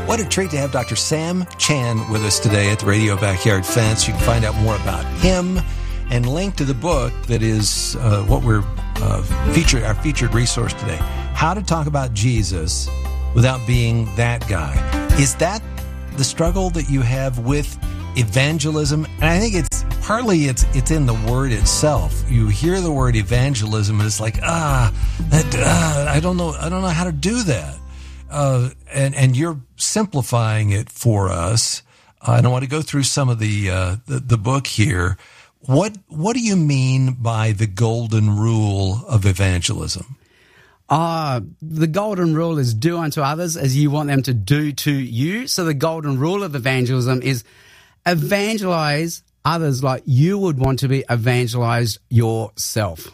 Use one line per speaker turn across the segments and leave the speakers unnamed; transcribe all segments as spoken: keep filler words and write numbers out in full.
What a treat to have Doctor Sam Chan with us today at the Radio Backyard Fence. You can find out more about him and link to the book that is uh, what we're uh, featured, our featured resource today. How to Talk About Jesus Without Being That Guy. Is that the struggle that you have with evangelism? And I think it's partly it's it's in the word itself. You hear the word evangelism and it's like, ah, that, uh, I don't know, I don't know how to do that. Uh, and and you're simplifying it for us. Uh, and I want to go through some of the, uh, the the book here. What what do you mean by the golden rule of evangelism?
Ah, the golden rule is do unto others as you want them to do to you. So the golden rule of evangelism is evangelize others like you would want to be evangelized yourself.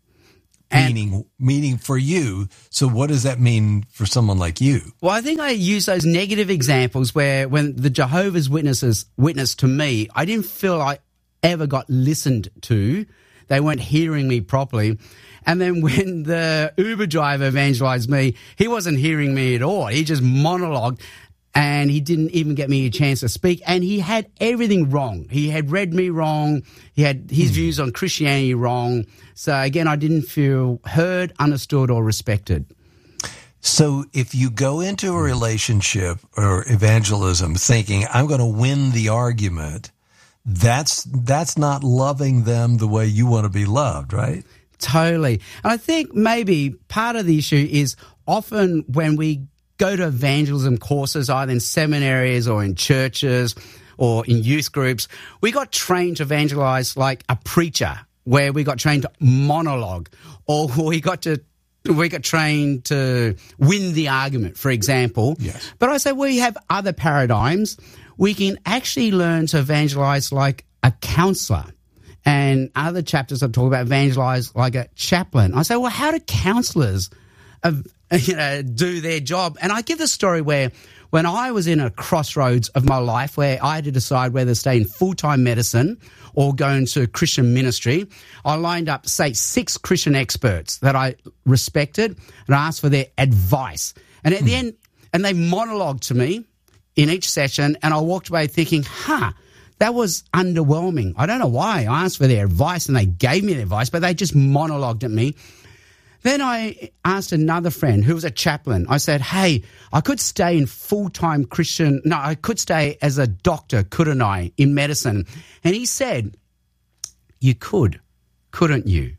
And
meaning, meaning for you. So what does that mean for someone like you?
Well, I think I use those negative examples where when the Jehovah's Witnesses witnessed to me, I didn't feel I ever got listened to. They weren't hearing me properly. And then when the Uber driver evangelized me, he wasn't hearing me at all. He just monologued. And he didn't even get me a chance to speak. And he had everything wrong. He had read me wrong. He had his mm. views on Christianity wrong. So, again, I didn't feel heard, understood, or respected.
So if you go into a relationship or evangelism thinking, I'm going to win the argument, that's that's not loving them the way you want to be loved, right?
Totally. And I think maybe part of the issue is often when we go to evangelism courses, either in seminaries or in churches or in youth groups, we got trained to evangelize like a preacher, where we got trained to monologue, or we got to we got trained to win the argument, for example.
Yes.
But I say we have other paradigms. We can actually learn to evangelize like a counselor. And other chapters I talk about evangelize like a chaplain. I say, well, how do counselors uh, you know, do their job? And I give the story where when I was in a crossroads of my life where I had to decide whether to stay in full-time medicine or go into Christian ministry, I lined up, say, six Christian experts that I respected and I asked for their advice. And at hmm. the end, and they monologued to me in each session, and I walked away thinking, huh, that was underwhelming. I don't know why. I asked for their advice and they gave me their advice, but they just monologued at me. Then I asked another friend who was a chaplain. I said, hey, I could stay in full-time Christian, no, I could stay as a doctor, couldn't I, in medicine? And he said, you could, couldn't you?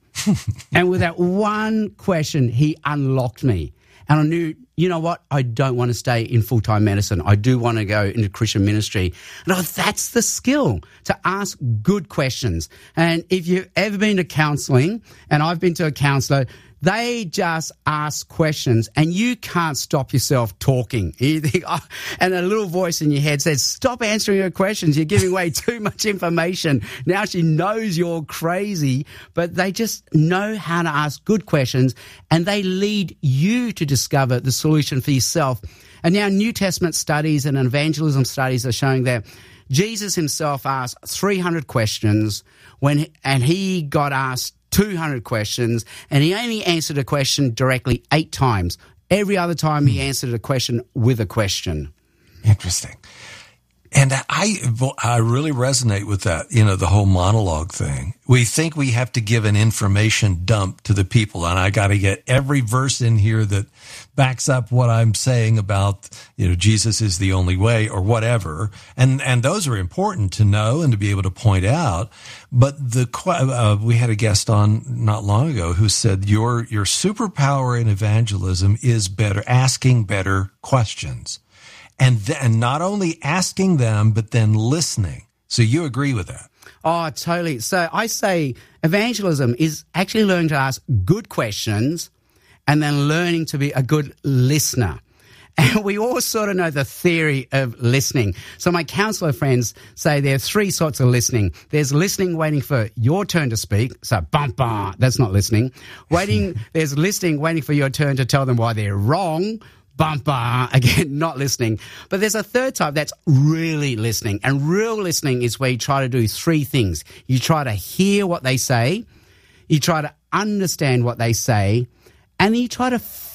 And with that one question, he unlocked me. And I knew, you know what, I don't want to stay in full-time medicine. I do want to go into Christian ministry. And I thought, that's the skill, to ask good questions. And if you've ever been to counselling, and I've been to a counsellor, they just ask questions and you can't stop yourself talking. You think, oh, and a little voice in your head says, stop answering her questions. You're giving away too much information. Now she knows you're crazy, but they just know how to ask good questions and they lead you to discover the solution for yourself. And now New Testament studies and evangelism studies are showing that Jesus himself asked three hundred questions when, and he got asked two hundred questions, and he only answered a question directly eight times. Every other time he answered a question with a question.
Interesting. And I, I really resonate with that, you know, the whole monologue thing. We think we have to give an information dump to the people, and I got to get every verse in here that backs up what I'm saying about, you know, Jesus is the only way or whatever. And, and those are important to know and to be able to point out. But the, uh, we had a guest on not long ago who said your, your superpower in evangelism is better, asking better questions. And then not only asking them, but then listening. So you agree with that?
Oh, totally. So I say evangelism is actually learning to ask good questions and then learning to be a good listener. And we all sort of know the theory of listening. So my counselor friends say there are three sorts of listening. There's listening waiting for your turn to speak. So bum, bum, that's not listening. Waiting, there's listening waiting for your turn to tell them why they're wrong. Bumper, again, not listening. But there's a third type that's really listening. And real listening is where you try to do three things. You try to hear what they say, you try to understand what they say, and then you try to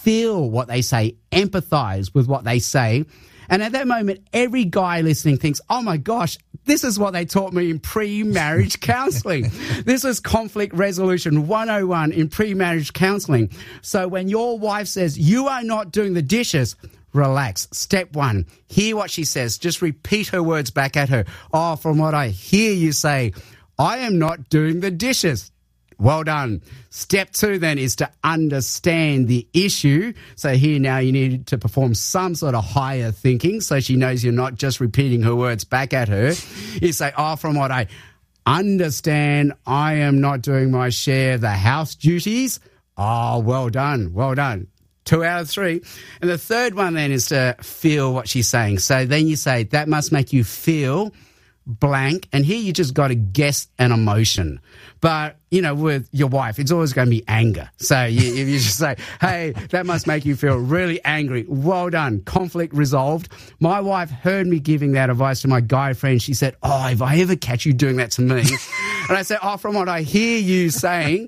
feel what they say, empathize with what they say. And at that moment, every guy listening thinks, oh my gosh, this is what they taught me in pre-marriage counseling. This is conflict resolution one oh one in pre-marriage counseling. So when your wife says, you are not doing the dishes, relax. Step one, hear what she says. Just repeat her words back at her. Oh, from what I hear you say, I am not doing the dishes. Well done. Step two then is to understand the issue. So here now you need to perform some sort of higher thinking so she knows you're not just repeating her words back at her. You say, oh, from what I understand, I am not doing my share of the house duties. Oh, well done. Well done. Two out of three. And the third one then is to feel what she's saying. So then you say, that must make you feel blank, and here you just got to guess an emotion. But, you know, with your wife, it's always going to be anger. So you, if you just say, hey, that must make you feel really angry. Well done. Conflict resolved. My wife heard me giving that advice to my guy friend. She said, oh, if I ever catch you doing that to me. And I said, oh, from what I hear you saying.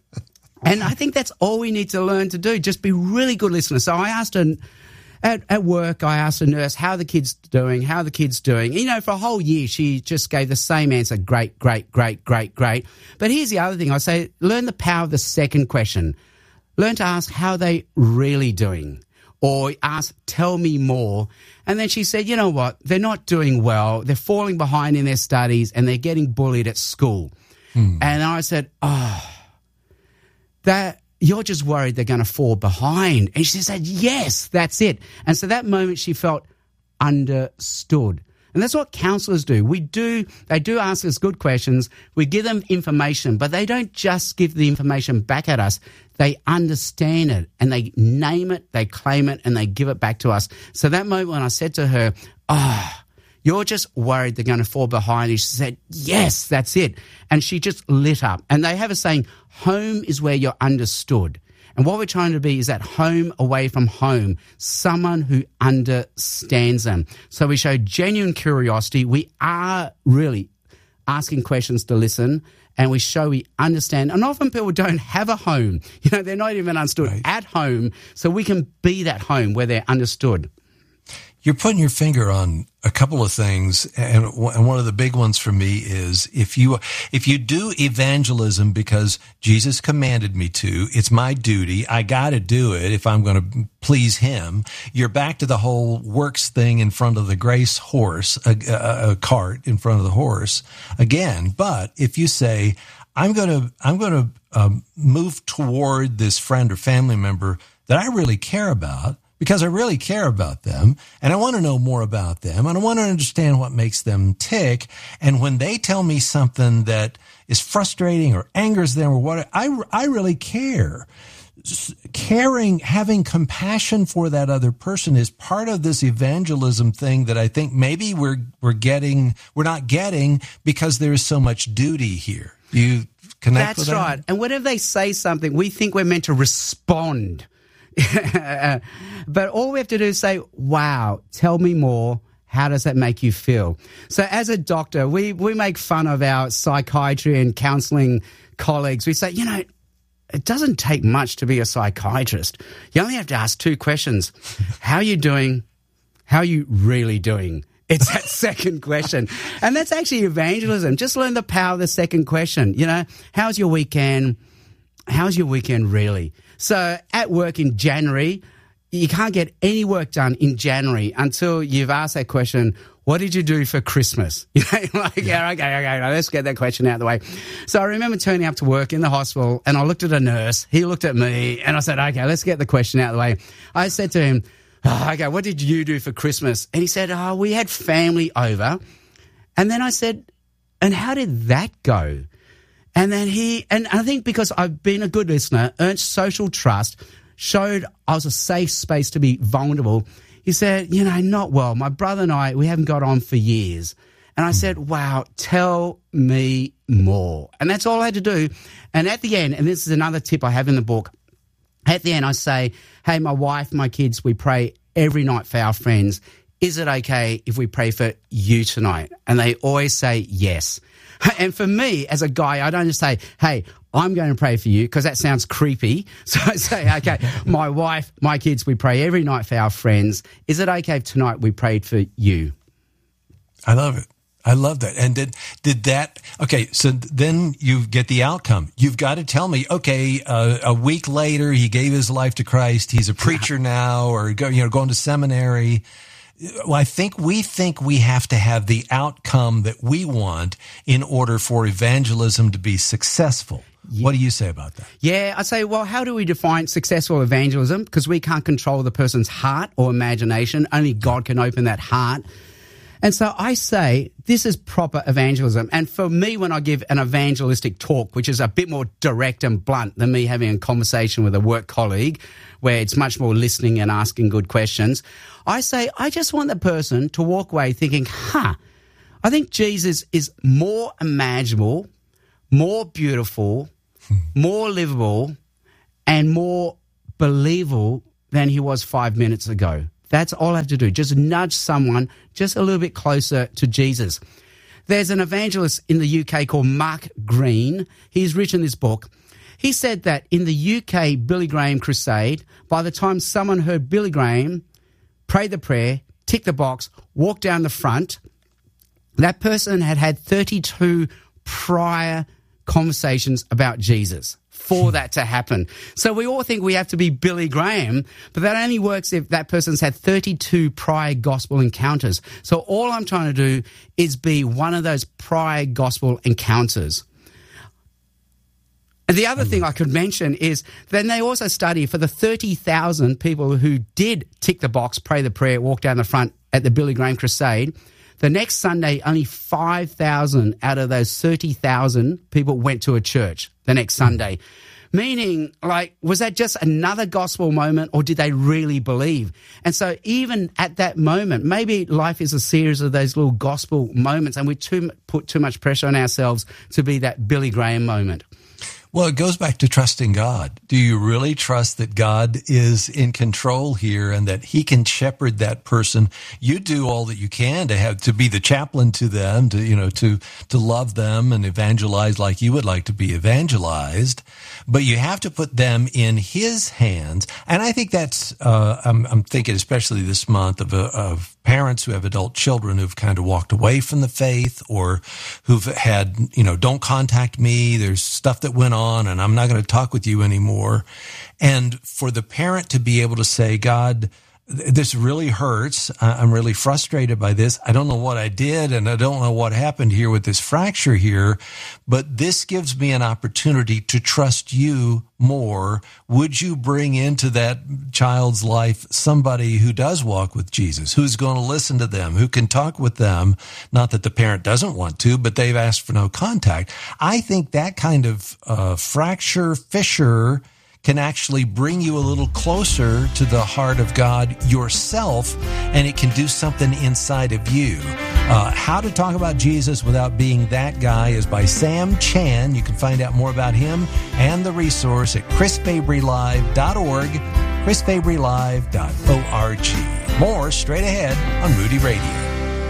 And I think that's all we need to learn to do. Just be really good listeners. So I asked her, At, at work, I asked the nurse, how are the kids doing? How are the kids doing? You know, for a whole year, she just gave the same answer, great, great, great, great, great. But here's the other thing. I say, learn the power of the second question. Learn to ask, how are they really doing? Or ask, tell me more. And then she said, you know what? They're not doing well. They're falling behind in their studies and they're getting bullied at school. Hmm. And I said, oh, that... you're just worried they're going to fall behind. And she said, yes, that's it. And so that moment she felt understood. And that's what counsellors do. We do, they do ask us good questions. We give them information, but they don't just give the information back at us. They understand it and they name it, they claim it, and they give it back to us. So that moment when I said to her, oh, you're just worried they're going to fall behind. And she said, yes, that's it. And she just lit up. And they have a saying, home is where you're understood. And what we're trying to be is at home away from home, someone who understands them. So we show genuine curiosity. We are really asking questions to listen, and we show we understand. And often people don't have a home. You know, they're not even understood right. at home. So we can be that home where they're understood.
You're putting your finger on a couple of things, and one of the big ones for me is if you if you do evangelism because Jesus commanded me to, it's my duty, I got to do it if I'm going to please him, you're back to the whole works thing in front of the grace horse, a, a, a cart in front of the horse again. But if you say, I'm going to I'm going to um, move toward this friend or family member that I really care about, because I really care about them, and I want to know more about them, and I want to understand what makes them tick. And when they tell me something that is frustrating or angers them or what, I, I really care. Caring, having compassion for that other person is part of this evangelism thing that I think maybe we're we're getting, we're not getting because there is so much duty here. You connect
That's
with that?
That's right. And whenever they say something, we think we're meant to respond. But all we have to do is say, wow, tell me more. How does that make you feel? So as a doctor, we, we make fun of our psychiatry and counseling colleagues. We say, you know, it doesn't take much to be a psychiatrist. You only have to ask two questions. How are you doing? How are you really doing? It's that second question. And that's actually evangelism. Just learn the power of the second question. You know, how's your weekend? How's your weekend really? So at work in January, you can't get any work done in January until you've asked that question, what did you do for Christmas? You know, like, yeah, okay, okay, let's get that question out of the way. So I remember turning up to work in the hospital and I looked at a nurse. He looked at me and I said, okay, let's get the question out of the way. I said to him, oh, okay, what did you do for Christmas? And he said, oh, we had family over. And then I said, and how did that go? And then he, and I think because I've been a good listener, earned social trust, showed I was a safe space to be vulnerable. He said, you know, not well. My brother and I, we haven't got on for years. And I said, wow, tell me more. And that's all I had to do. And at the end, and this is another tip I have in the book, at the end I say, hey, my wife, my kids, we pray every night for our friends. is it okay if we pray for you tonight? And they always say yes. And for me, as a guy, I don't just say, hey, I'm going to pray for you, because that sounds creepy. So I say, okay, my wife, my kids, we pray every night for our friends. Is it okay if tonight we prayed for you?
I love it. I love that. And did did that, okay, so then you get the outcome. You've got to tell me, okay, uh, a week later, he gave his life to Christ. He's a preacher now, or go, you know, going to seminary. Well, I think we think we have to have the outcome that we want in order for evangelism to be successful. Yeah. What do you say about that?
Yeah, I say, well, how do we define successful evangelism? Because we can't control the person's heart or imagination. Only God can open that heart. And so I say this is proper evangelism. And for me, when I give an evangelistic talk, which is a bit more direct and blunt than me having a conversation with a work colleague, where it's much more listening and asking good questions, I say I just want the person to walk away thinking, huh, I think Jesus is more imaginable, more beautiful, more livable, and more believable than he was five minutes ago. That's all I have to do. Just nudge someone just a little bit closer to Jesus. There's an evangelist in the U K called Mark Green. He's written this book. He said that in the U K Billy Graham crusade, by the time someone heard Billy Graham, prayed the prayer, ticked the box, walked down the front, that person had had thirty-two prior conversations about Jesus for that to happen. So we all think we have to be Billy Graham, but that only works if that person's had thirty-two prior gospel encounters. So all I'm trying to do is be one of those prior gospel encounters. And the other thing I could mention is then they also study for the thirty thousand people who did tick the box, pray the prayer, walk down the front at the Billy Graham crusade. The next Sunday, only five thousand out of those thirty thousand people went to a church the next Sunday. Meaning, like, was that just another gospel moment, or did they really believe? And so even at that moment, maybe life is a series of those little gospel moments, and we too, put too much pressure on ourselves to be that Billy Graham moment.
Well, it goes back to trusting God. Do you really trust that God is in control here and that he can shepherd that person? You do all that you can to have, to be the chaplain to them, to, you know, to, to love them and evangelize like you would like to be evangelized. But you have to put them in his hands. And I think that's, uh, I'm, I'm thinking especially this month of, uh, of parents who have adult children who've kind of walked away from the faith, or who've had, you know, don't contact me. There's stuff that went on and I'm not going to talk with you anymore. And for the parent to be able to say, God, this really hurts. I'm really frustrated by this. I don't know what I did, and I don't know what happened here with this fracture here, but this gives me an opportunity to trust you more. Would you bring into that child's life somebody who does walk with Jesus, who's going to listen to them, who can talk with them? Not that the parent doesn't want to, but they've asked for no contact. I think that kind of uh, fracture, fissure can actually bring you a little closer to the heart of God yourself, and it can do something inside of you. Uh, How to Talk About Jesus Without Being That Guy is by Sam Chan. You can find out more about him and the resource at chris fabry live dot org, chris fabry live dot org. More straight ahead on Moody Radio.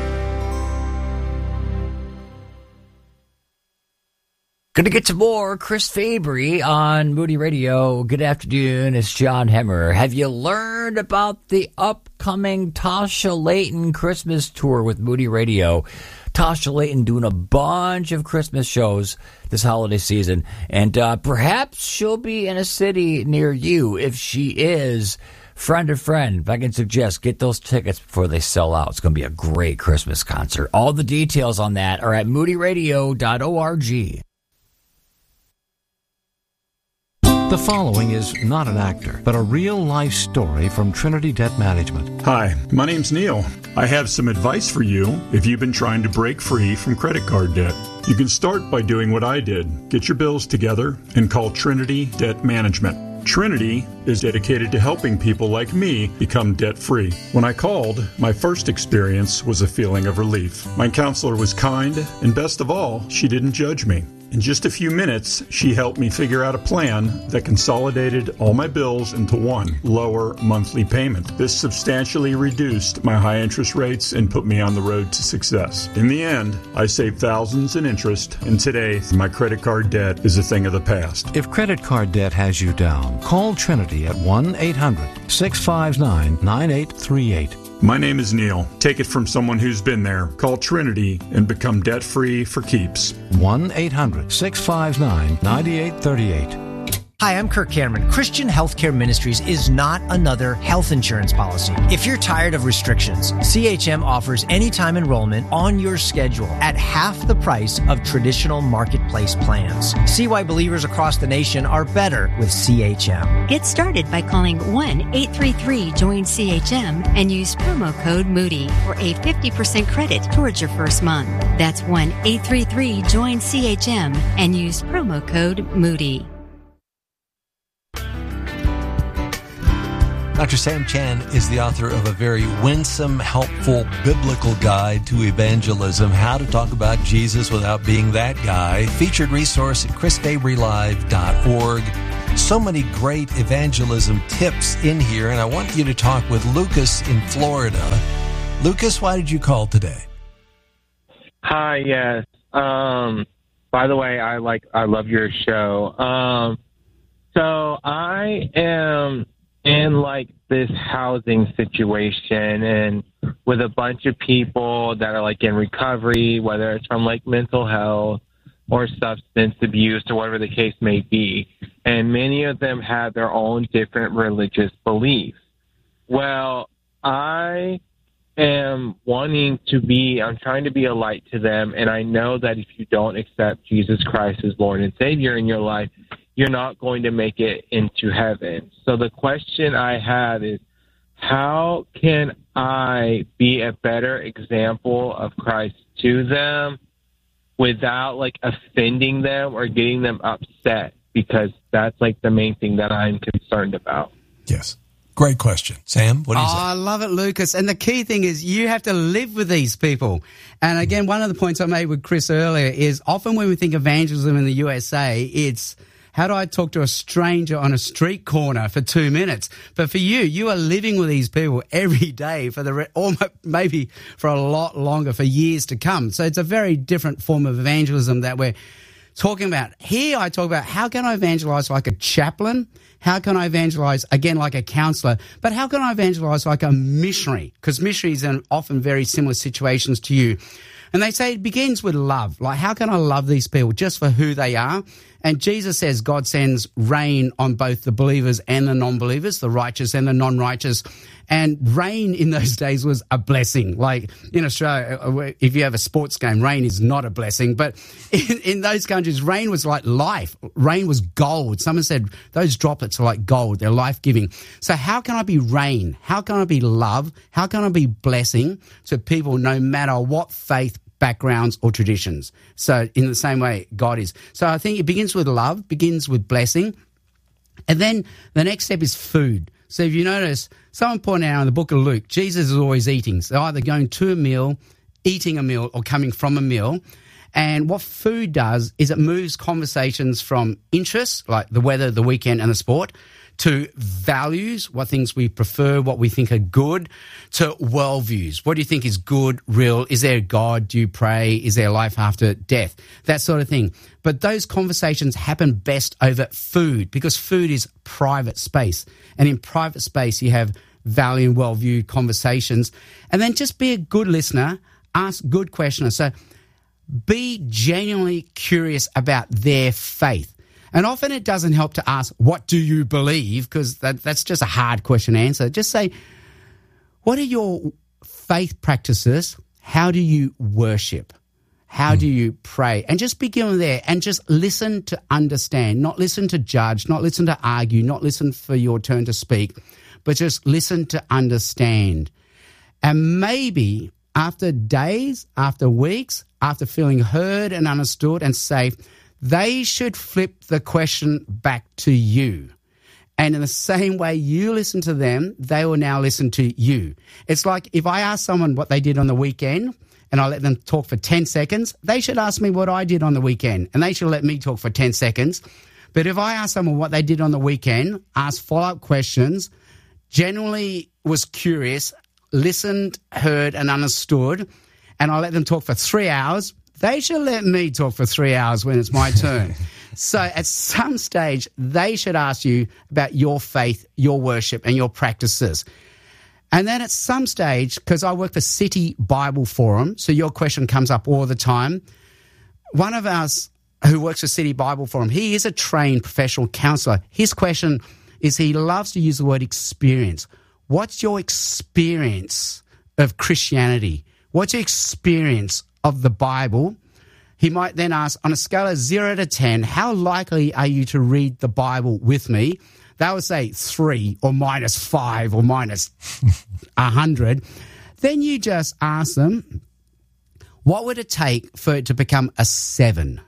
Going to get to more Chris Fabry on Moody Radio. Good afternoon, it's John Hemmer. Have you learned about the upcoming Tasha Layton Christmas tour with Moody Radio? Tasha Layton doing a bunch of Christmas shows this holiday season, and uh, perhaps she'll be in a city near you. If she is, friend of friend, if I can suggest, get those tickets before they sell out. It's going to be a great Christmas concert. All the details on that are at moody radio dot org.
The following is not an actor, but a real-life story from Trinity Debt Management.
Hi, my name's Neil. I have some advice for you if you've been trying to break free from credit card debt. You can start by doing what I did. Get your bills together and call Trinity Debt Management. Trinity is dedicated to helping people like me become debt-free. When I called, my first experience was a feeling of relief. My counselor was kind, and best of all, she didn't judge me. In just a few minutes, she helped me figure out a plan that consolidated all my bills into one lower monthly payment. This substantially reduced my high interest rates and put me on the road to success. In the end, I saved thousands in interest, and today my credit card debt is a thing of the past.
If credit card debt has you down, call Trinity at one eight hundred six five nine nine eight three eight.
My name is Neil. Take it from someone who's been there. Call Trinity and become debt-free for keeps.
one eight hundred six five nine nine eight three eight.
Hi, I'm Kirk Cameron. Christian Healthcare Ministries is not another health insurance policy. If you're tired of restrictions, C H M offers anytime enrollment on your schedule at half the price of traditional marketplace plans. See why believers across the nation are better with C H M.
Get started by calling one eight three three join C H M and use promo code Moody for a fifty percent credit towards your first month. That's one eight three three join C H M and use promo code Moody.
Doctor Sam Chan is the author of a very winsome, helpful, biblical guide to evangelism, how to talk about Jesus without being that guy. Featured resource at chris fabry live dot org. So many great evangelism tips in here, and I want you to talk with Lucas in Florida. Lucas, why did you call today?
Hi, yes. Um, by the way, I like I love your show. Um, so I am in like this housing situation and with a bunch of people that are like in recovery, whether it's from like mental health or substance abuse or whatever the case may be. And many of them have their own different religious beliefs. Well, I am wanting to be, I'm trying to be a light to them. And I know that if you don't accept Jesus Christ as Lord and Savior in your life, you're not going to make it into heaven. So the question I have is, how can I be a better example of Christ to them without like offending them or getting them upset? Because that's like the main thing that I'm concerned about.
Yes. Great question. Sam, what do you
oh,
say?
I love it, Lucas. And the key thing is you have to live with these people. And again, one of the points I made with Chris earlier is often when we think evangelism in the U S A, it's how do I talk to a stranger on a street corner for two minutes? But for you, you are living with these people every day for the re- almost maybe for a lot longer, for years to come. So it's a very different form of evangelism that we're talking about. Here I talk about how can I evangelize like a chaplain? How can I evangelize, again, like a counselor? But how can I evangelize like a missionary? Because missionaries are often very similar situations to you. And they say it begins with love. Like, how can I love these people just for who they are? And Jesus says God sends rain on both the believers and the non-believers, the righteous and the non-righteous. And rain in those days was a blessing. Like in Australia, if you have a sports game, rain is not a blessing. But in, in those countries, rain was like life. Rain was gold. Someone said those droplets are like gold. They're life-giving. So how can I be rain? How can I be love? How can I be blessing to people no matter what faith, backgrounds or traditions? So in the same way God is. So I think it begins with love, begins with blessing. And then the next step is food. So if you notice, someone pointed out in the book of Luke, Jesus is always eating. So either going to a meal, eating a meal, or coming from a meal. And what food does is it moves conversations from interests, like the weather, the weekend, and the sport, to values, what things we prefer, what we think are good, to worldviews. What do you think is good, real? Is there a God? Do you pray? Is there life after death? That sort of thing. But those conversations happen best over food because food is private space. And in private space, you have value and worldview conversations. And then just be a good listener, ask good questions. So be genuinely curious about their faith. And often it doesn't help to ask, what do you believe? Because that, that's just a hard question to answer. Just say, what are your faith practices? How do you worship? How mm. do you pray? And just begin there and just listen to understand, not listen to judge, not listen to argue, not listen for your turn to speak, but just listen to understand. And maybe after days, after weeks, after feeling heard and understood and safe, they should flip the question back to you. And in the same way you listen to them, they will now listen to you. It's like if I ask someone what they did on the weekend and I let them talk for ten seconds, they should ask me what I did on the weekend, and they should let me talk for ten seconds. But if I ask someone what they did on the weekend, ask follow-up questions, genuinely was curious, listened, heard, and understood, and I let them talk for three hours, they should let me talk for three hours when it's my turn. So at some stage, they should ask you about your faith, your worship, and your practices. And then at some stage, because I work for City Bible Forum, so your question comes up all the time, one of us who works for City Bible Forum, he is a trained professional counselor. His question is, he loves to use the word experience. What's your experience of Christianity? What's your experience of the Bible? He might then ask, on a scale of zero to ten, how likely are you to read the Bible with me? They would say three or minus five or minus a hundred. Then you just ask them, what would it take for it to become a seven?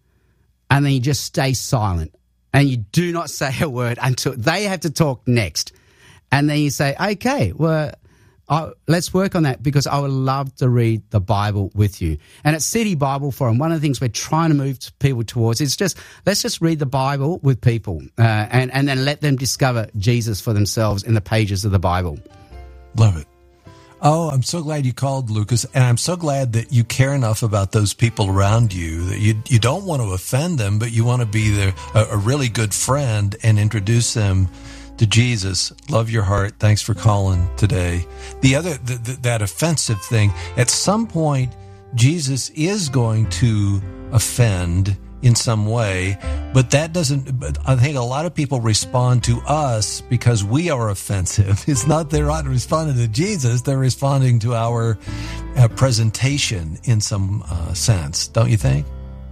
And then you just stay silent and you do not say a word until they have to talk next. And then you say, okay, well, Uh, let's work on that, because I would love to read the Bible with you. And at City Bible Forum, one of the things we're trying to move people towards is just, let's just read the Bible with people uh, and, and then let them discover Jesus for themselves in the pages of the Bible.
Love it. Oh, I'm so glad you called, Lucas, and I'm so glad that you care enough about those people around you that you you don't want to offend them, but you want to be the, a, a really good friend and introduce them to Jesus. Love your heart. Thanks for calling today. The other, the, the, that offensive thing, at some point, Jesus is going to offend in some way, but that doesn't, but I think a lot of people respond to us because we are offensive. It's not they're not responding to Jesus, they're responding to our uh, presentation in some uh, sense, don't you think?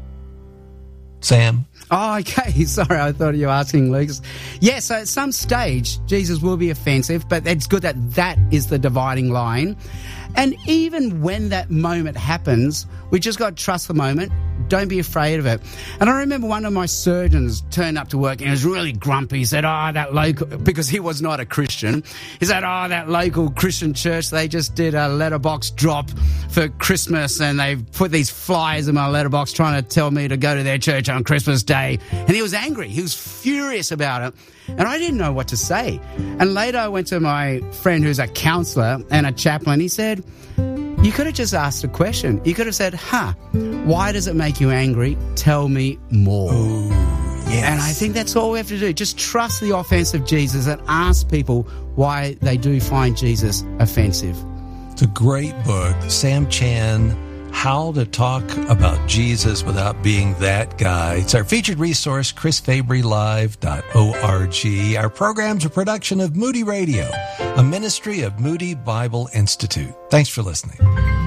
Sam?
Oh, okay. Sorry, I thought you were asking, Lucas. Yeah, so at some stage, Jesus will be offensive, but it's good that that is the dividing line. And even when that moment happens, we just got to trust the moment. Don't be afraid of it. And I remember one of my surgeons turned up to work and he was really grumpy. He said, oh, that local, because he was not a Christian. He said, oh, that local Christian church, they just did a letterbox drop for Christmas and they put these flyers in my letterbox trying to tell me to go to their church on Christmas Day. And he was angry. He was furious about it. And I didn't know what to say. And later I went to my friend who's a counselor and a chaplain. He said, you could have just asked a question. You could have said, huh, why does it make you angry? Tell me more.
Ooh, yes.
And I think that's all we have to do. Just trust the offense of Jesus and ask people why they do find Jesus offensive.
It's a great book. Sam Chan, How to Talk About Jesus Without Being That Guy. It's our featured resource, chris fabry live dot org. Our program's a production of Moody Radio, a ministry of Moody Bible Institute. Thanks for listening.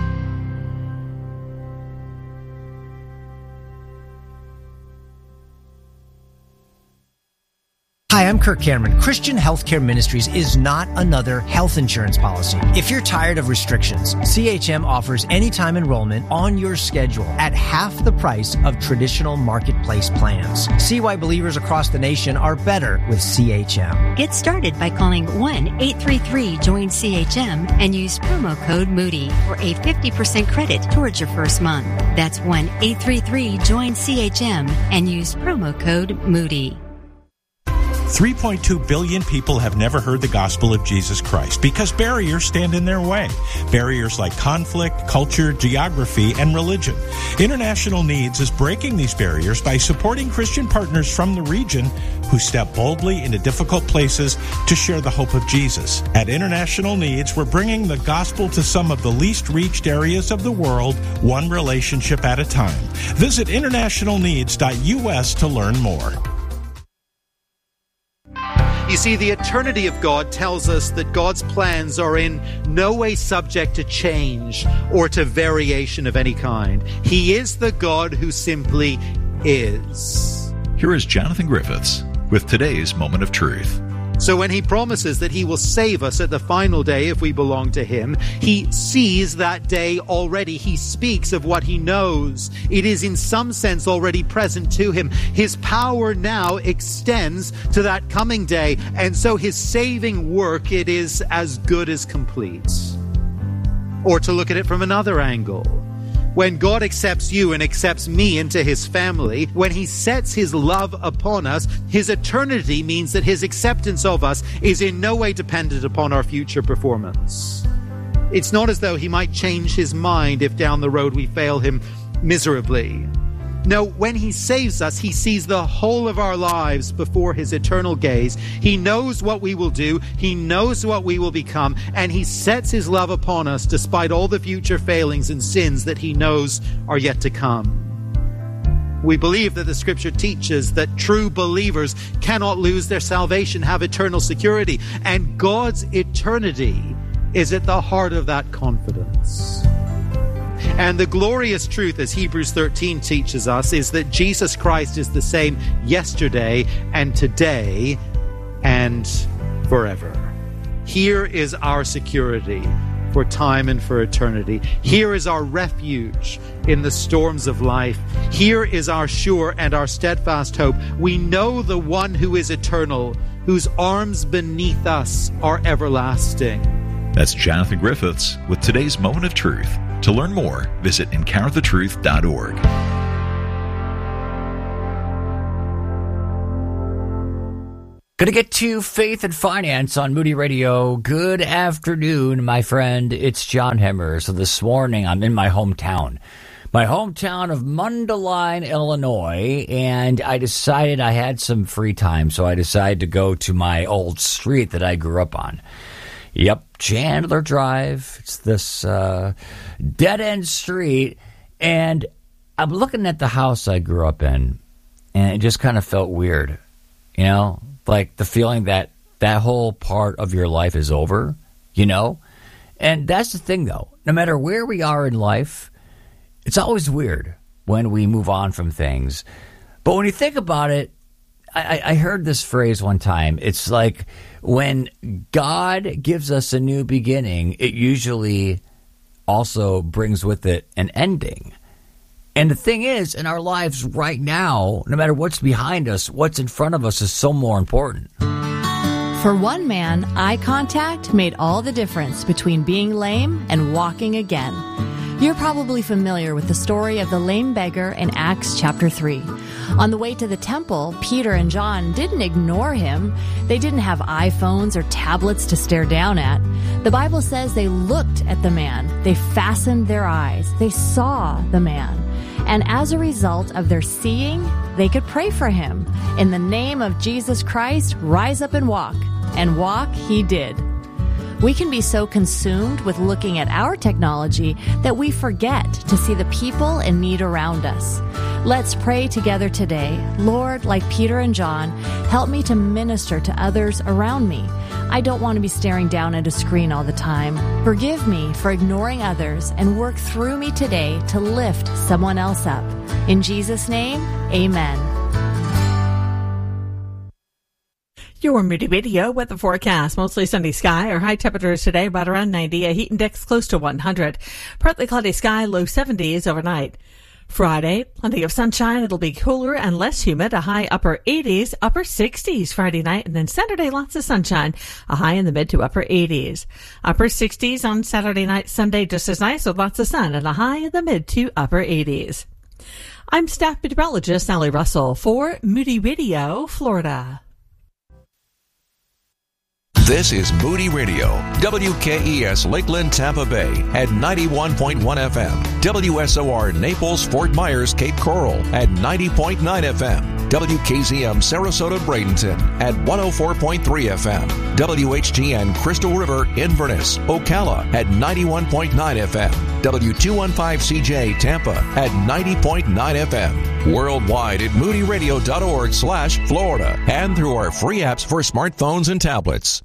Hi, I'm Kirk Cameron. Christian Healthcare Ministries is not another health insurance policy. If you're tired of restrictions, C H M offers anytime enrollment on your schedule at half the price of traditional marketplace plans. See why believers across the nation are better with C H M.
Get started by calling one eight three three join C H M and use promo code Moody for a fifty percent credit towards your first month. That's one eight three three join C H M and use promo code Moody.
three point two billion people have never heard the gospel of Jesus Christ because barriers stand in their way. Barriers like conflict, culture, geography, and religion. International Needs is breaking these barriers by supporting Christian partners from the region who step boldly into difficult places to share the hope of Jesus. At International Needs, we're bringing the gospel to some of the least reached areas of the world, one relationship at a time. Visit international needs dot U S to learn more.
You see, the eternity of God tells us that God's plans are in no way subject to change or to variation of any kind. He is the God who simply is.
Here is Jonathan Griffiths with today's Moment of Truth.
So when he promises that he will save us at the final day if we belong to him, he sees that day already. He speaks of what he knows. It is in some sense already present to him. His power now extends to that coming day. And so his saving work, it is as good as complete. Or to look at it from another angle, when God accepts you and accepts me into his family, when he sets his love upon us, his eternity means that his acceptance of us is in no way dependent upon our future performance. It's not as though he might change his mind if down the road we fail him miserably. No, when he saves us, he sees the whole of our lives before his eternal gaze. He knows what we will do, he knows what we will become, and he sets his love upon us despite all the future failings and sins that he knows are yet to come. We believe that the scripture teaches that true believers cannot lose their salvation, have eternal security, and God's eternity is at the heart of that confidence. And the glorious truth, as Hebrews thirteen teaches us, is that Jesus Christ is the same yesterday and today and forever. Here is our security for time and for eternity. Here is our refuge in the storms of life. Here is our sure and our steadfast hope. We know the one who is eternal, whose arms beneath us are everlasting.
That's Jonathan Griffiths with today's Moment of Truth. To learn more, visit encounter the truth dot org.
Gonna get to Faith and Finance on Moody Radio. Good afternoon, my friend. It's John Hemmer. So this morning I'm in my hometown. My hometown of Mundelein, Illinois, and I decided I had some free time, so I decided to go to my old street that I grew up on. Yep, Chandler Drive. It's this uh, dead-end street, and I'm looking at the house I grew up in, and it just kind of felt weird, you know, like the feeling that that whole part of your life is over, you know? And that's the thing, though. No matter where we are in life, it's always weird when we move on from things. But when you think about it, I, I heard this phrase one time. It's like when God gives us a new beginning, it usually also brings with it an ending. And the thing is, in our lives right now, no matter what's behind us, what's in front of us is so more important.
For one man, eye contact made all the difference between being lame and walking again. You're probably familiar with the story of the lame beggar in Acts chapter three. On the way to the temple, Peter and John didn't ignore him. They didn't have iPhones or tablets to stare down at. The Bible says they looked at the man. They fastened their eyes. They saw the man. And as a result of their seeing, they could pray for him. In the name of Jesus Christ, rise up and walk. And walk he did. We can be so consumed with looking at our technology that we forget to see the people in need around us. Let's pray together today. Lord, like Peter and John, help me to minister to others around me. I don't want to be staring down at a screen all the time. Forgive me for ignoring others and work through me today to lift someone else up. In Jesus' name, amen.
Your Moody Radio weather forecast. Mostly sunny sky. Our high temperatures today about around ninety. A heat index close to one hundred. Partly cloudy sky, low seventies overnight. Friday, plenty of sunshine. It'll be cooler and less humid. A high upper eighties, upper sixties Friday night. And then Saturday, lots of sunshine. A high in the mid to upper eighties. Upper sixties on Saturday night. Sunday, just as nice with lots of sun. And a high in the mid to upper eighties. I'm staff meteorologist Sally Russell for Moody Radio, Florida.
This is Moody Radio, W K E S Lakeland, Tampa Bay at ninety-one point one F M, W S O R Naples, Fort Myers, Cape Coral at ninety point nine F M, W K Z M Sarasota, Bradenton at one oh four point three F M, W H T N Crystal River, Inverness, Ocala at ninety-one point nine F M, W two fifteen C J Tampa at ninety point nine F M, worldwide at moody radio dot org slash Florida and through our free apps for smartphones and tablets.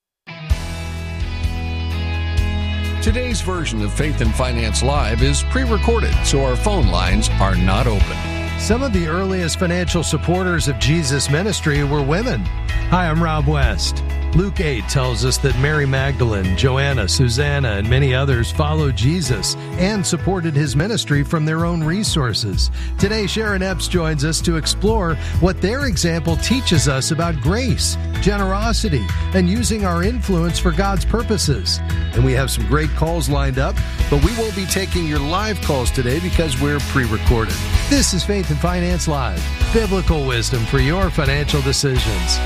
Today's version of Faith and Finance Live is pre-recorded, so our phone lines are not open.
Some of the earliest financial supporters of Jesus' ministry were women. Hi, I'm Rob West. Luke eight tells us that Mary Magdalene, Joanna, Susanna, and many others followed Jesus and supported his ministry from their own resources. Today, Sharon Epps joins us to explore what their example teaches us about grace, generosity, and using our influence for God's purposes. And we have some great calls lined up, but we won't be taking your live calls today because we're pre-recorded. This is Faith and Finance Live, biblical wisdom for your financial decisions.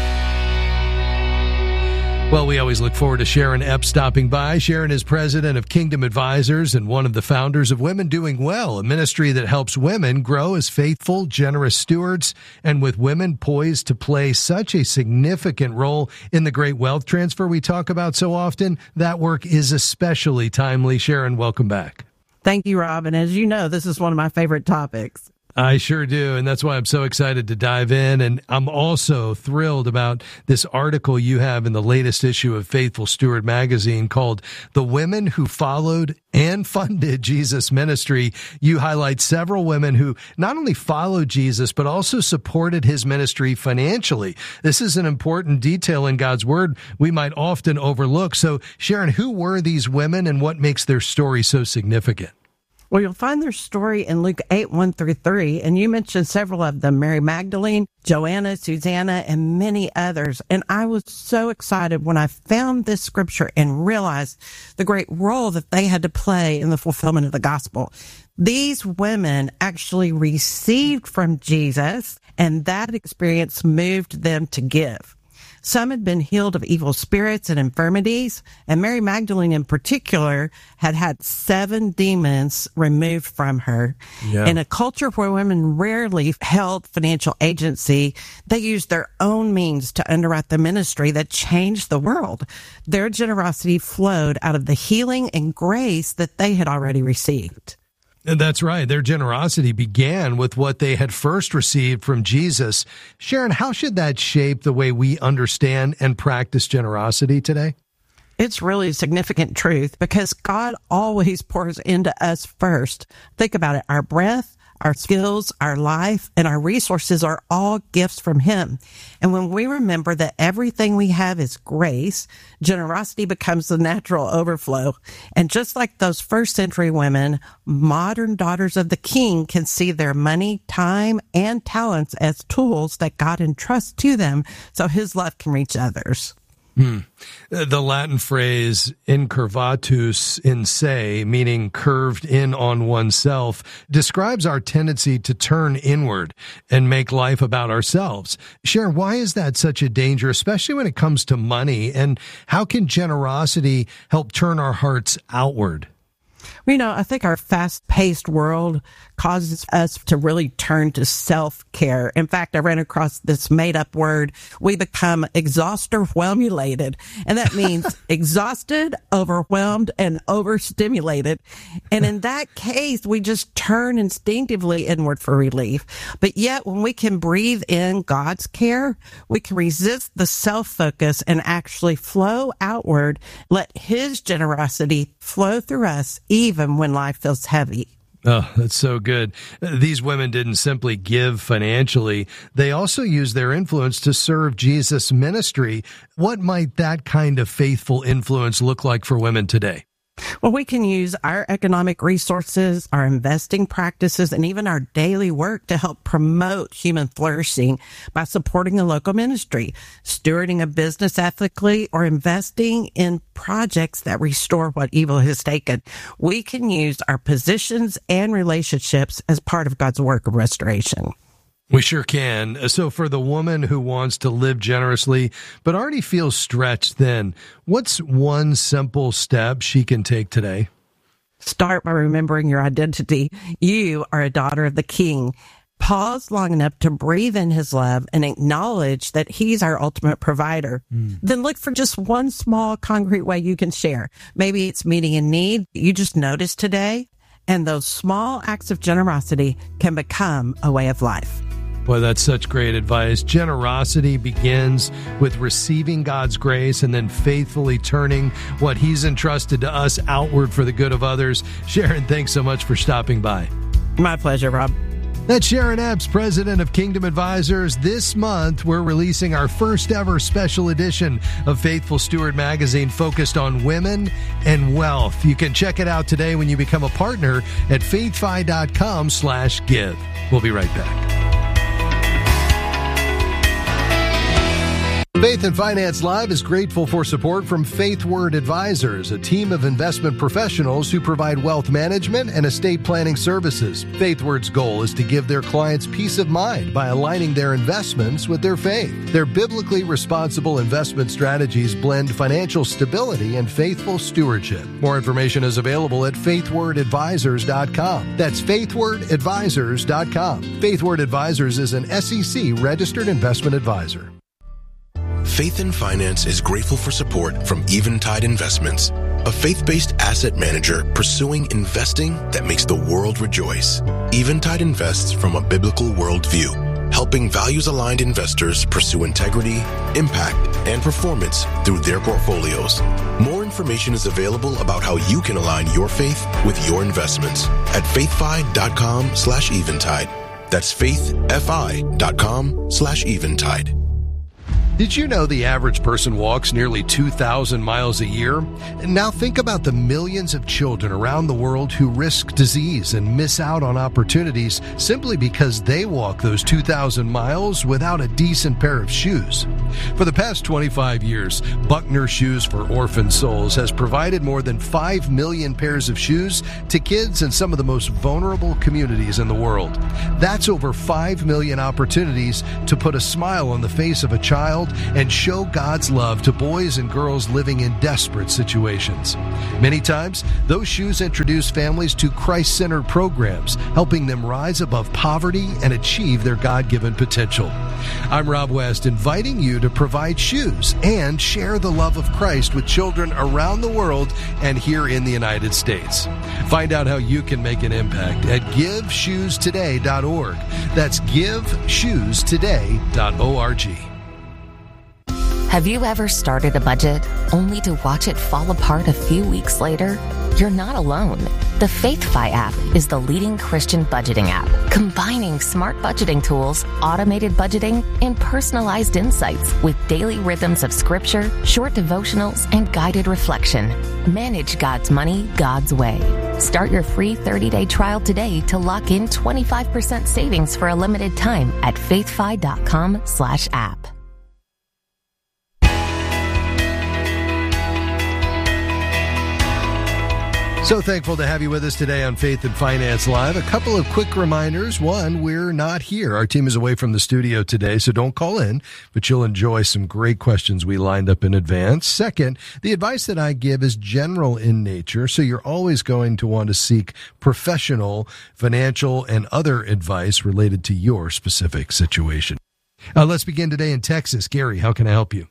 Well, we always look forward to Sharon Epps stopping by. Sharon is president of Kingdom Advisors and one of the founders of Women Doing Well, a ministry that helps women grow as faithful, generous stewards, and with women poised to play such a significant role in the great wealth transfer we talk about so often. That work is especially timely. Sharon, welcome back.
Thank you, Rob. And as you know, this is one of my favorite topics.
I sure do, and that's why I'm so excited to dive in. And I'm also thrilled about this article you have in the latest issue of Faithful Steward magazine called The Women Who Followed and Funded Jesus Ministry. You highlight several women who not only followed Jesus, but also supported his ministry financially. This is an important detail in God's Word we might often overlook. So, Sharon, who were these women and what makes their story so significant?
Well, you'll find their story in Luke eight, one through three, and you mentioned several of them, Mary Magdalene, Joanna, Susanna, and many others. And I was so excited when I found this scripture and realized the great role that they had to play in the fulfillment of the gospel. These women actually received from Jesus, and that experience moved them to give. Some had been healed of evil spirits and infirmities, and Mary Magdalene in particular had had seven demons removed from her. Yeah. In a culture where women rarely held financial agency, they used their own means to underwrite the ministry that changed the world. Their generosity flowed out of the healing and grace that they had already received.
That's right. Their generosity began with what they had first received from Jesus. Sharon, how should that shape the way we understand and practice generosity today?
It's really a significant truth because God always pours into us first. Think about it. Our breath, our skills, our life, and our resources are all gifts from him. And when we remember that everything we have is grace, generosity becomes the natural overflow. And just like those first century women, modern daughters of the King can see their money, time, and talents as tools that God entrusts to them so his love can reach others.
Hmm. The Latin phrase incurvatus in se, meaning curved in on oneself, describes our tendency to turn inward and make life about ourselves. Sharon, why is that such a danger, especially when it comes to money? And how can generosity help turn our hearts outward?
You know, I think our fast-paced world causes us to really turn to self-care. In fact, I ran across this made-up word. We become exhauster-whelmulated, and that means exhausted, overwhelmed, and overstimulated. And in that case, we just turn instinctively inward for relief. But yet, when we can breathe in God's care, we can resist the self-focus and actually flow outward, let his generosity flow through us, even when life feels heavy.
Oh, that's so good. These women didn't simply give financially. They also used their influence to serve Jesus' ministry. What might that kind of faithful influence look like for women today?
Well, we can use our economic resources, our investing practices, and even our daily work to help promote human flourishing by supporting a local ministry, stewarding a business ethically, or investing in projects that restore what evil has taken. We can use our positions and relationships as part of God's work of restoration.
We sure can. So for the woman who wants to live generously but already feels stretched thin, what's one simple step she can take today?
Start by remembering your identity. You are a daughter of the King. Pause long enough to breathe in his love and acknowledge that he's our ultimate provider. Mm. Then look for just one small concrete way you can share. Maybe it's meeting a need you just noticed today, and those small acts of generosity can become a way of life.
Well, that's such great advice. Generosity begins with receiving God's grace and then faithfully turning what he's entrusted to us outward for the good of others. Sharon, thanks so much for stopping by.
My pleasure, Rob.
That's Sharon Epps, president of Kingdom Advisors. This month, we're releasing our first ever special edition of Faithful Steward magazine focused on women and wealth. You can check it out today when you become a partner at faithfi.com slash give. We'll be right back. Faith and Finance Live is grateful for support from Faith Word Advisors, a team of investment professionals who provide wealth management and estate planning services. Faith Word's goal is to give their clients peace of mind by aligning their investments with their faith. Their biblically responsible investment strategies blend financial stability and faithful stewardship. More information is available at faith word advisors dot com. That's faith word advisors dot com. Faith Word Advisors is an S E C registered investment advisor.
Faith and Finance is grateful for support from Eventide Investments, a faith-based asset manager pursuing investing that makes the world rejoice. Eventide invests from a biblical worldview, helping values-aligned investors pursue integrity, impact, and performance through their portfolios. More information is available about how you can align your faith with your investments at faithfi.com slash eventide. That's faithfi.com slash eventide.
Did you know the average person walks nearly two thousand miles a year? Now think about the millions of children around the world who risk disease and miss out on opportunities simply because they walk those two thousand miles without a decent pair of shoes. For the past twenty-five years, Buckner Shoes for Orphan Souls has provided more than five million pairs of shoes to kids in some of the most vulnerable communities in the world. That's over five million opportunities to put a smile on the face of a child and show God's love to boys and girls living in desperate situations. Many times, those shoes introduce families to Christ-centered programs, helping them rise above poverty and achieve their God-given potential. I'm Rob West, inviting you to provide shoes and share the love of Christ with children around the world and here in the United States. Find out how you can make an impact at give shoes today dot org. That's give shoes today dot org.
Have you ever started a budget only to watch it fall apart a few weeks later? You're not alone. The FaithFi app is the leading Christian budgeting app, combining smart budgeting tools, automated budgeting, and personalized insights with daily rhythms of scripture, short devotionals, and guided reflection. Manage God's money God's way. Start your free thirty-day trial today to lock in twenty-five percent savings for a limited time at faithfi.com slash app.
So thankful to have you with us today on Faith and Finance Live. A couple of quick reminders. One, we're not here. Our team is away from the studio today, so don't call in, but you'll enjoy some great questions we lined up in advance. Second, the advice that I give is general in nature, so you're always going to want to seek professional, financial, and other advice related to your specific situation. Uh, let's begin today in Texas. Gary, how can I help you?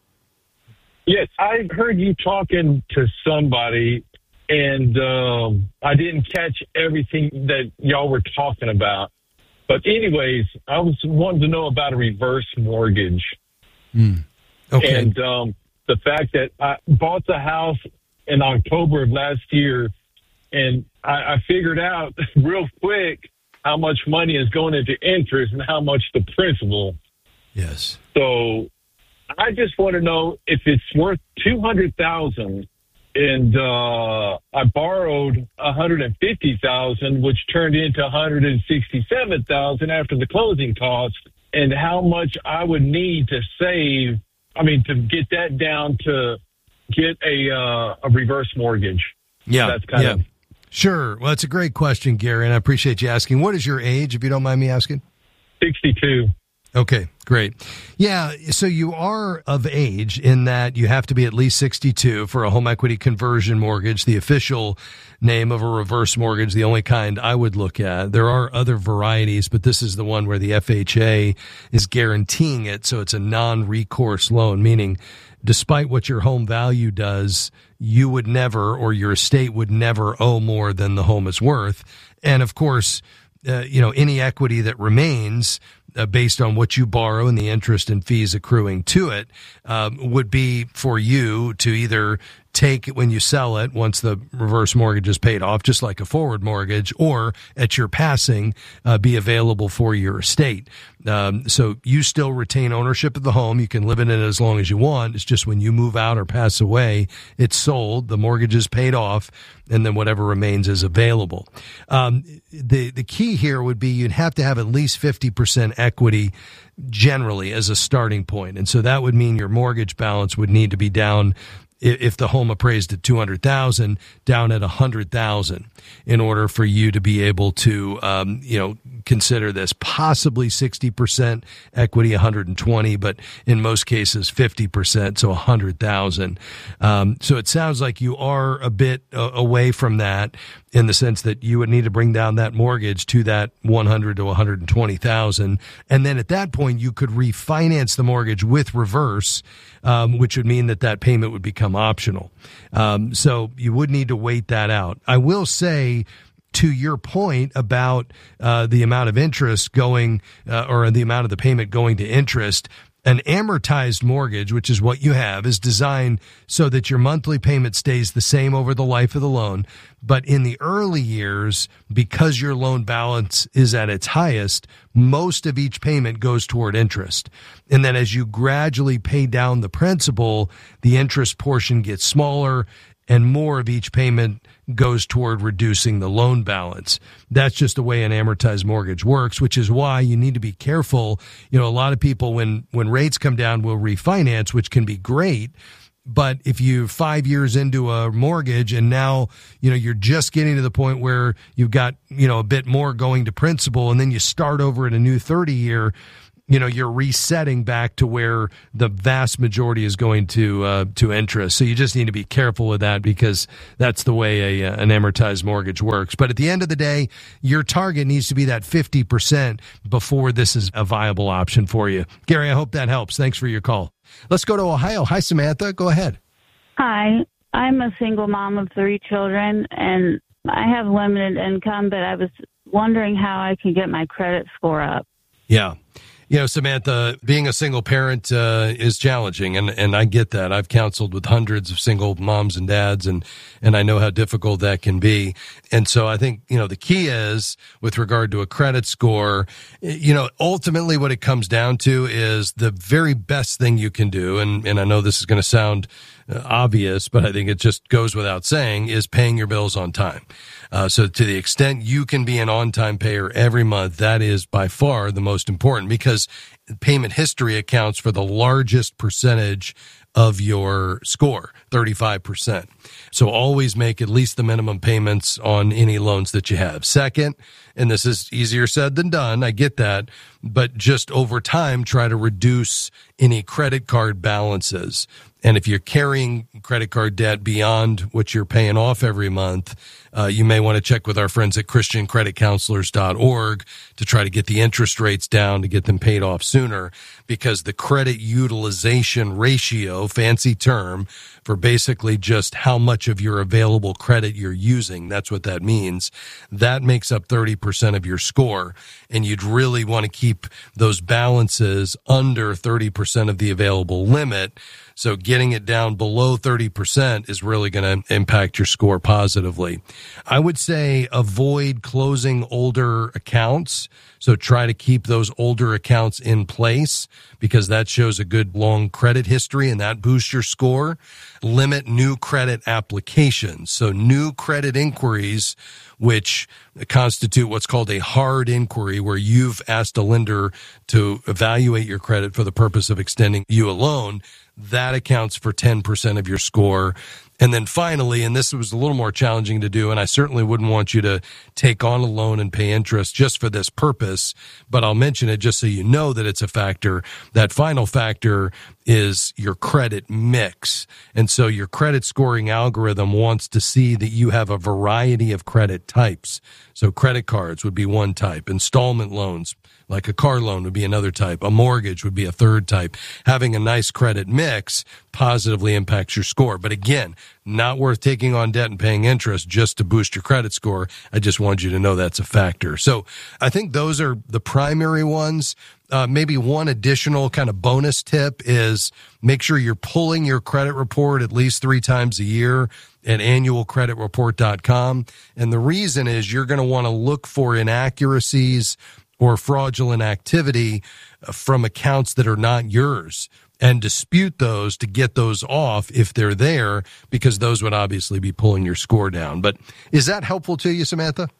Yes, I heard you talking to somebody, and um, I didn't catch everything that y'all were talking about. But anyways, I was wanting to know about a reverse mortgage.
Mm. Okay.
And um, the fact that I bought the house in October of last year, and I, I figured out real quick how much money is going into interest and how much the principal.
Yes.
So I just want to know if it's worth two hundred thousand dollars. And uh, I borrowed one hundred fifty thousand dollars, which turned into one hundred sixty-seven thousand dollars after the closing costs, and how much I would need to save, I mean, to get that down to get a uh, a reverse mortgage.
Yeah,
That's kind
yeah.
of
Sure. Well, it's a great question, Gary, and I appreciate you asking. What is your age, if you don't mind me asking?
sixty-two.
Okay, great. Yeah, so you are of age in that you have to be at least sixty-two for a home equity conversion mortgage, the official name of a reverse mortgage, the only kind I would look at. There are other varieties, but this is the one where the F H A is guaranteeing it, so it's a non-recourse loan, meaning despite what your home value does, you would never, or your estate would never owe more than the home is worth. And of course, uh, you know, any equity that remains Uh, based on what you borrow and the interest and fees accruing to it, um, would be for you to either take when you sell it once the reverse mortgage is paid off, just like a forward mortgage, or at your passing, uh, be available for your estate. Um, so you still retain ownership of the home. You can live in it as long as you want. It's just when you move out or pass away, it's sold, the mortgage is paid off, and then whatever remains is available. Um, the, the key here would be you'd have to have at least fifty percent equity generally as a starting point. And so that would mean your mortgage balance would need to be down, if the home appraised at two hundred thousand dollars, down at one hundred thousand dollars in order for you to be able to, um, you know, consider this. Possibly sixty percent equity, one hundred twenty, but in most cases fifty percent, so one hundred thousand. Um, so it sounds like you are a bit uh, away from that in the sense that you would need to bring down that mortgage to that one hundred to one hundred twenty thousand. And then at that point, you could refinance the mortgage with reverse, um, which would mean that that payment would become optional. Um, so you would need to wait that out. I will say, to your point about uh, the amount of interest going uh, or the amount of the payment going to interest, an amortized mortgage, which is what you have, is designed so that your monthly payment stays the same over the life of the loan. But in the early years, because your loan balance is at its highest, most of each payment goes toward interest. And then as you gradually pay down the principal, the interest portion gets smaller and more of each payment goes toward reducing the loan balance. That's just the way an amortized mortgage works, which is why you need to be careful. You know, a lot of people, when, when rates come down, will refinance, which can be great. But if you're five years into a mortgage and now, you know, you're just getting to the point where you've got, you know, a bit more going to principal, and then you start over at a new thirty year, you know, you're resetting back to where the vast majority is going to uh, to interest. So you just need to be careful with that, because that's the way a, an amortized mortgage works. But at the end of the day, your target needs to be that fifty percent before this is a viable option for you. Gary, I hope that helps. Thanks for your call. Let's go to Ohio. Hi, Samantha. Go ahead.
Hi. I'm a single mom of three children, and I have limited income, but I was wondering how I can get my credit score up.
Yeah. You know, Samantha, being a single parent uh, is challenging, and, and I get that. I've counseled with hundreds of single moms and dads, and, and I know how difficult that can be. And so I think, you know, the key is, with regard to a credit score, you know, ultimately what it comes down to is the very best thing you can do, and, and I know this is going to sound uh, obvious, but I think it just goes without saying, is paying your bills on time. Uh, so to the extent you can be an on-time payer every month, that is by far the most important, because payment history accounts for the largest percentage of your score, thirty-five percent. So always make at least the minimum payments on any loans that you have. Second, and this is easier said than done, I get that, but just over time, try to reduce any credit card balances. And if you're carrying credit card debt beyond what you're paying off every month, uh, you may want to check with our friends at Christian Credit Counselors dot org to try to get the interest rates down to get them paid off sooner, because the credit utilization ratio, fancy term, for basically just how much of your available credit you're using, that's what that means, that makes up thirty percent of your score. And you'd really want to keep those balances under thirty percent of the available limit. So getting it down below thirty percent is really going to impact your score positively. I would say avoid closing older accounts. So try to keep those older accounts in place, because that shows a good long credit history and that boosts your score. Limit new credit applications. So new credit inquiries, which constitute what's called a hard inquiry, where you've asked a lender to evaluate your credit for the purpose of extending you a loan, that accounts for ten percent of your score. And then finally, and this was a little more challenging to do, and I certainly wouldn't want you to take on a loan and pay interest just for this purpose, but I'll mention it just so you know that it's a factor. That final factor is your credit mix. And so your credit scoring algorithm wants to see that you have a variety of credit types. So credit cards would be one type, installment loans, like a car loan, would be another type. A mortgage would be a third type. Having a nice credit mix positively impacts your score. But again, not worth taking on debt and paying interest just to boost your credit score. I just wanted you to know that's a factor. So I think those are the primary ones. Uh, maybe one additional kind of bonus tip is make sure you're pulling your credit report at least three times a year at annual credit report dot com. And the reason is you're going to want to look for inaccuracies or fraudulent activity from accounts that are not yours and dispute those to get those off if they're there, because those would obviously be pulling your score down. But is that helpful to you, Samantha?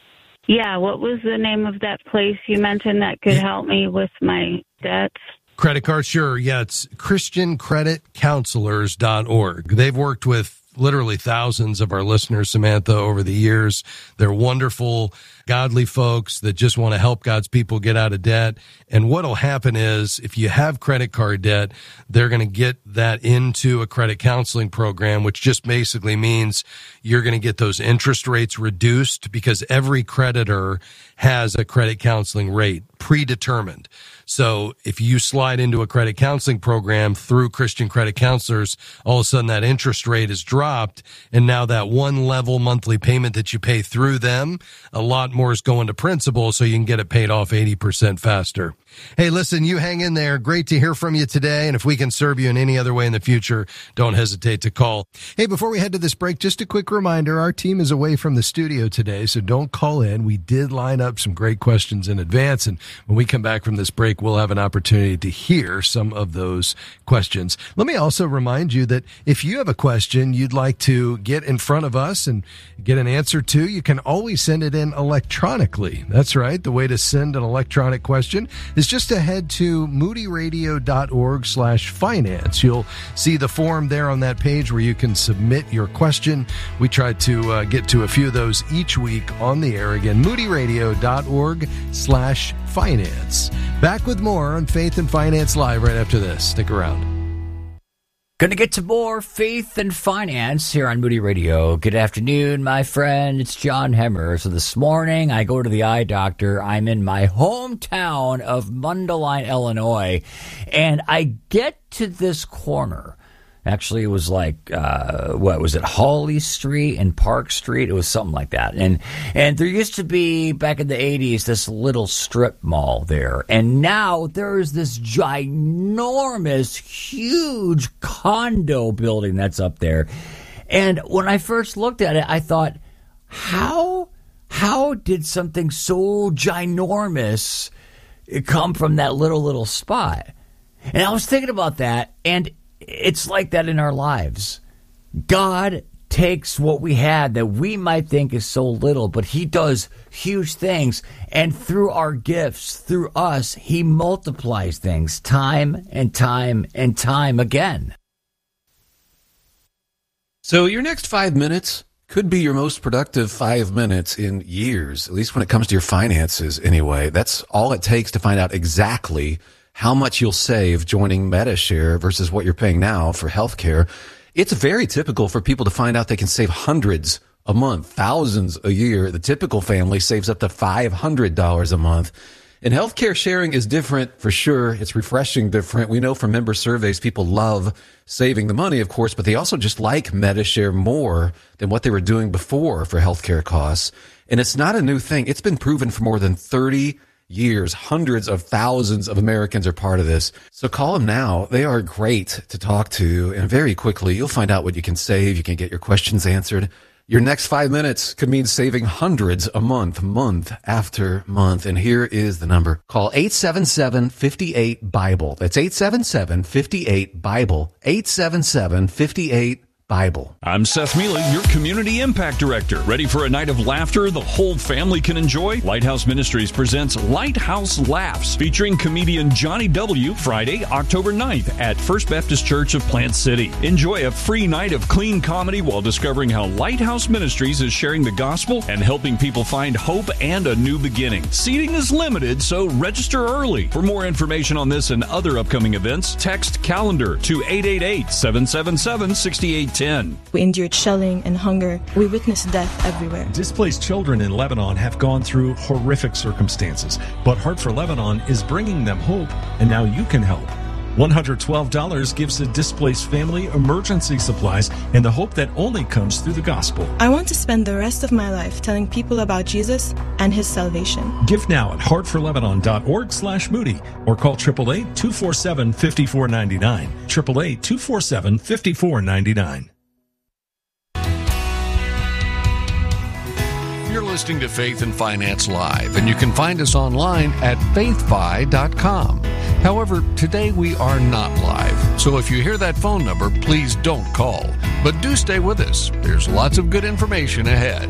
Yeah, what was the name of that place you mentioned that could help me with my debts?
Credit card, sure. Yeah, it's Christian Credit Counselors dot org. They've worked with literally thousands of our listeners, Samantha, over the years. They're wonderful, godly folks that just want to help God's people get out of debt. And what'll happen is if you have credit card debt, they're going to get that into a credit counseling program, which just basically means you're going to get those interest rates reduced, because every creditor has a credit counseling rate predetermined. So if you slide into a credit counseling program through Christian Credit Counselors, all of a sudden that interest rate is dropped, and now that one level monthly payment that you pay through them, a lot more is going to principal, so you can get it paid off eighty percent faster. Hey, listen, you hang in there. Great to hear from you today. And if we can serve you in any other way in the future, don't hesitate to call. Hey, before we head to this break, just a quick reminder, our team is away from the studio today, so don't call in. We did line up some great questions in advance, and when we come back from this break, we'll have an opportunity to hear some of those questions. Let me also remind you that if you have a question you'd like to get in front of us and get an answer to, you can always send it in electronically. That's right. The way to send an electronic question is just to head to moody radio dot org slash finance. You'll see the form there on that page where you can submit your question. We try to uh, get to a few of those each week on the air. Again, moody radio dot org slash finance. Back with more on Faith and Finance Live right after this. Stick around.
Going to get to more Faith and Finance here on Moody Radio. Good afternoon, my friend. It's John Hemmer. So this morning I go to the eye doctor. I'm in my hometown of Mundelein, Illinois, and I get to this corner. Actually, it was like, uh, what was it, Hawley Street and Park Street? It was something like that. And and there used to be, back in the eighties, this little strip mall there. And now there's this ginormous, huge condo building that's up there. And when I first looked at it, I thought, how, how did something so ginormous come from that little, little spot? And I was thinking about that, and it's like that in our lives. God takes what we had that we might think is so little, but he does huge things. And through our gifts, through us, he multiplies things time and time and time again.
So your next five minutes could be your most productive five minutes in years, at least when it comes to your finances anyway. That's all it takes to find out exactly how much you'll save joining Medi-Share versus what you're paying now for healthcare. It's very typical for people to find out they can save hundreds a month, thousands a year. The typical family saves up to five hundred dollars a month. And healthcare sharing is different for sure. It's refreshing different. We know from member surveys, people love saving the money, of course, but they also just like Medi-Share more than what they were doing before for healthcare costs. And it's not a new thing. It's been proven for more than thirty years. Hundreds of thousands of Americans are part of this. So call them now. They are great to talk to. And very quickly, you'll find out what you can save. You can get your questions answered. Your next five minutes could mean saving hundreds a month, month after month. And here is the number. Call eight seven seven, five eight, BIBLE. That's eight seven seven, five eight, BIBLE. eight seven seven, five eight, Bible.
I'm Seth Mealy, your Community Impact Director. Ready for a night of laughter the whole family can enjoy? Lighthouse Ministries presents Lighthouse Laughs, featuring comedian Johnny W. Friday, October ninth at First Baptist Church of Plant City. Enjoy a free night of clean comedy while discovering how Lighthouse Ministries is sharing the gospel and helping people find hope and a new beginning. Seating is limited, so register early. For more information on this and other upcoming events, text CALENDAR to eight eight eight, seven seven seven, six eight one zero.
We endured shelling and hunger. We witnessed death everywhere.
Displaced children in Lebanon have gone through horrific circumstances, but Heart for Lebanon is bringing them hope, and now you can help.
one hundred twelve dollars gives the displaced family emergency supplies and the hope that only comes through the gospel.
I want to spend the rest of my life telling people about Jesus and his salvation.
Give now at heart for lebanon dot org slash Moody or call eight eight eight, two four seven, five four nine nine. eight eight eight, two four seven, five four nine nine.
You're listening to Faith and Finance Live, and you can find us online at faith fi dot com. However, today we are not live, so if you hear that phone number, please don't call. But do stay with us. There's lots of good information ahead.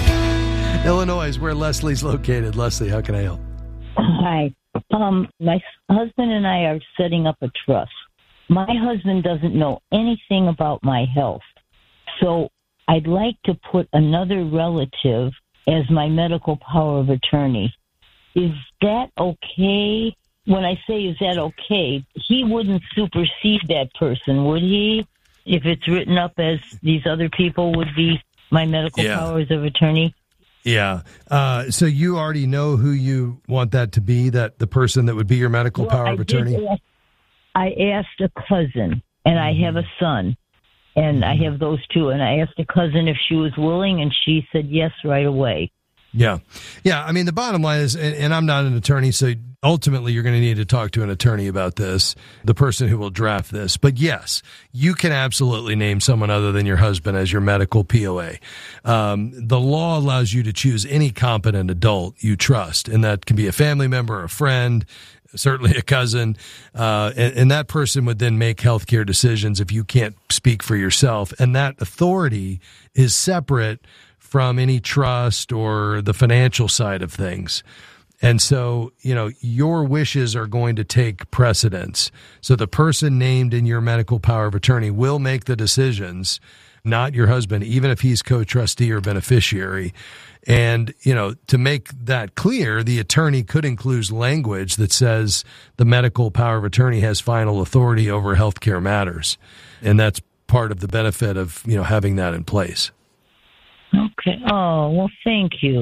Illinois is where Leslie's located. Leslie, how can I help?
Hi. Um, my husband and I are setting up a trust. My husband doesn't know anything about my health, so I'd like to put another relative as my medical power of attorney. Is that okay? When I say is that okay, he wouldn't supersede that person, would he? If it's written up as these other people would be my medical
Yeah.
powers of attorney?
Yeah. Uh, so you already know who you want that to be, that the person that would be your medical
Well,
power
I
of
did
attorney?
ask- I asked a cousin, and I have a son, and I have those two, and I asked a cousin if she was willing, and she said yes right away.
Yeah. Yeah. I mean, the bottom line is, and, and I'm not an attorney, so ultimately you're going to need to talk to an attorney about this, the person who will draft this. But yes, you can absolutely name someone other than your husband as your medical P O A. Um, the law allows you to choose any competent adult you trust, and that can be a family member, a friend, certainly a cousin, uh, and, and that person would then make healthcare decisions if you can't speak for yourself. And that authority is separate from any trust or the financial side of things. And so, you know, your wishes are going to take precedence. So the person named in your medical power of attorney will make the decisions, not your husband, even if he's co-trustee or beneficiary. And, you know, to make that clear, the attorney could include language that says the medical power of attorney has final authority over healthcare matters. And that's part of the benefit of, you know, having that in place.
Okay. Oh, well, thank you.